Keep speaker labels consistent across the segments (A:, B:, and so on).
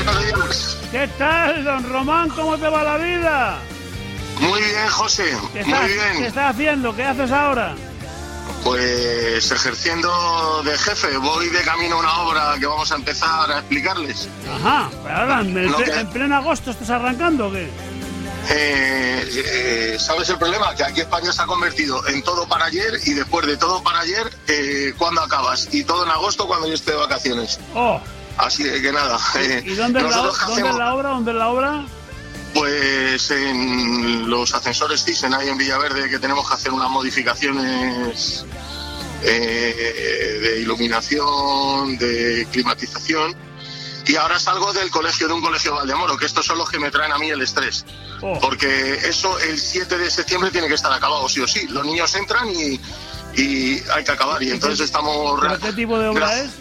A: Buenos días.
B: ¿Qué tal, don Román? ¿Cómo te va la vida?
A: Muy bien, José. Muy bien.
B: ¿Qué estás haciendo? ¿Qué haces ahora?
A: Pues ejerciendo de jefe. Voy de camino a una obra que vamos a empezar a explicarles.
B: Ajá. Pero ahora, ¿en pleno agosto estás arrancando o qué?
A: ¿Sabes el problema? Que aquí España se ha convertido en todo para ayer y después de todo para ayer, ¿cuándo acabas? Y todo en agosto cuando yo esté de vacaciones.
B: Oh.
A: Así que nada.
B: ¿Y dónde es la obra? ¿Dónde es la obra?
A: Pues en los ascensores Thyssen, ahí en Villaverde, que tenemos que hacer unas modificaciones de iluminación, de climatización. Y ahora salgo del colegio, de un colegio de Valdemoro, que estos son los que me traen a mí el estrés. Oh. Porque eso el 7 de septiembre tiene que estar acabado, sí o sí. Los niños entran y hay que acabar. Y entonces estamos...
B: ¿Pero qué tipo de obra es?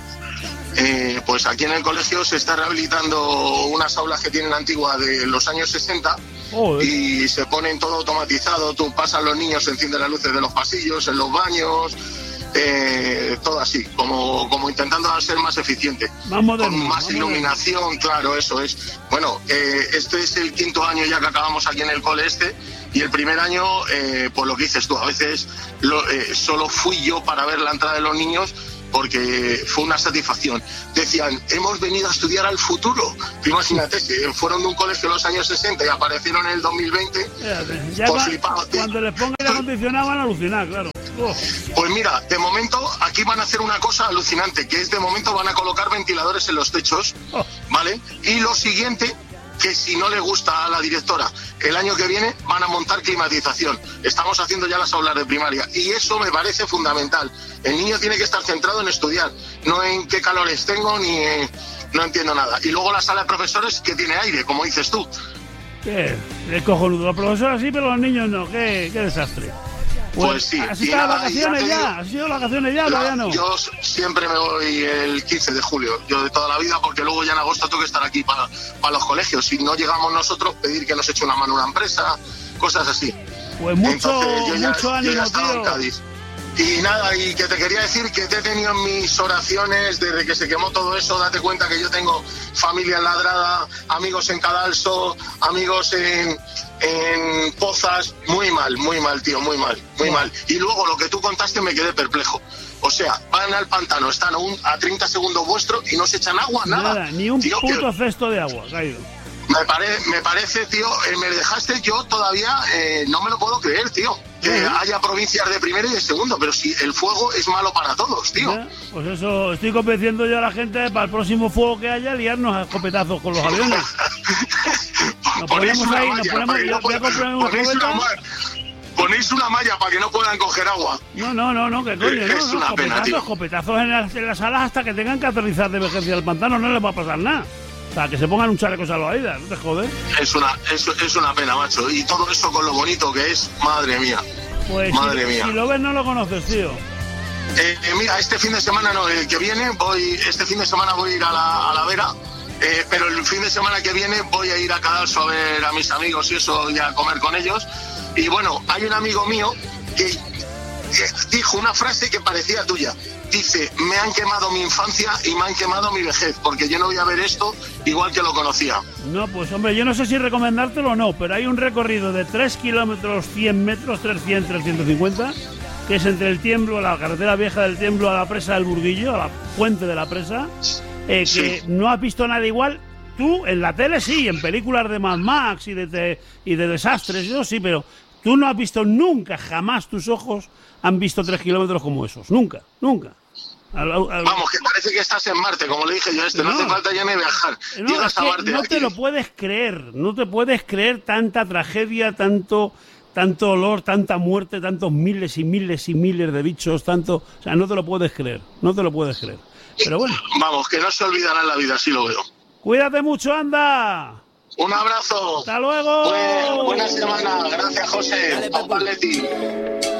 A: Pues aquí en el colegio se está rehabilitando unas aulas que tienen antiguas de los años 60 y se ponen todo automatizado. Tú pasas los niños, se encienden las luces de los pasillos, en los baños, todo así, como intentando ser más eficiente, con más iluminación, claro, eso es. Bueno, este es el 5º año ya que acabamos aquí en el cole y el primer año, pues lo que dices tú, a veces solo fui yo para ver la entrada de los niños, porque fue una satisfacción. Decían, hemos venido a estudiar al futuro. Imagínate, fueron de un colegio en los años 60 y aparecieron en el 2020.
B: Ya pues flipados. Cuando les pongan el acondicionado van a alucinar, claro.
A: Pues mira, de momento aquí van a hacer una cosa alucinante, que es de momento van a colocar ventiladores en los techos, ¿vale? Y lo siguiente, que si no le gusta a la directora, el año que viene van a montar climatización. Estamos haciendo ya las aulas de primaria y eso me parece fundamental. El niño tiene que estar centrado en estudiar, no en qué calores tengo ni no entiendo nada. Y luego la sala de profesores que tiene aire, como dices tú.
B: ¿Qué? Es cojonudo. Los profesores sí, pero los niños no. Qué desastre.
A: Pues sí.
B: ¿Has estado de vacaciones ya? ¿Has ido de vacaciones ya? Todavía no.
A: Yo siempre me voy el 15 de julio, yo de toda la vida, porque luego ya en agosto tengo que estar aquí para los colegios. Si no llegamos nosotros, pedir que nos eche una mano una empresa, cosas así.
B: Pues mucho ánimo, tío.
A: En Cádiz. Y nada, y que te quería decir que te he tenido en mis oraciones desde que se quemó todo eso. Date cuenta que yo tengo familia en Ladrada, amigos en Cadalso, amigos en Pozas. Muy mal, tío, muy mal. Y luego lo que tú contaste me quedé perplejo. O sea, van al pantano, están a 30 segundos vuestro y no se echan agua, nada.
B: Ni un tío, puto cesto de agua caído.
A: Me parece, tío, me dejaste, yo todavía no me lo puedo creer, tío. Que haya provincias de primero y de segundo, pero si el fuego es malo para todos, tío.
B: Pues eso, estoy convenciendo yo a la gente para el próximo fuego que haya, liarnos a escopetazos con los aviones.
A: Ponéis una malla para que no puedan coger agua.
B: No, que coño,
A: es una pena, tío.
B: Escopetazos en las alas hasta que tengan que aterrizar de emergencia al pantano, no les va a pasar nada. O sea, que se pongan un chaleco salvavidas, no te jodes.
A: Es una pena, macho. Y todo eso con lo bonito que es, madre mía.
B: Pues madre mía. Si lo ves, no lo conoces, tío.
A: Mira, este fin de semana no, el que viene, este fin de semana voy a ir a la Vera, pero el fin de semana que viene voy a ir a Cadalso a ver a mis amigos y eso, y a comer con ellos. Y bueno, hay un amigo mío que dijo una frase que parecía tuya. Dice, me han quemado mi infancia y me han quemado mi vejez, porque yo no voy a ver esto igual que lo conocía.
B: No, pues hombre, yo no sé si recomendártelo o no, pero hay un recorrido de 3 kilómetros, 100 metros, 300, 350, que es entre el Tiemblo, la carretera vieja del Tiemblo a la presa del Burguillo, a la puente de la presa, que no has visto nada igual. Tú, en la tele sí, en películas de Mad Max y de desastres, yo sí, pero tú no has visto nunca, jamás tus ojos han visto 3 kilómetros como esos, nunca.
A: Vamos, que parece que estás en Marte, como le dije yo no hace falta ya ni viajar. Llegas a Marte.
B: No te lo puedes creer, tanta tragedia, tanto olor, tanta muerte, tantos miles y miles y miles de bichos, o sea, no te lo puedes creer. Pero bueno.
A: Vamos, que no se olvidará en la vida, así lo veo.
B: Cuídate mucho, anda.
A: Un abrazo.
B: Hasta luego.
A: Buena semana. Gracias, José. Dale,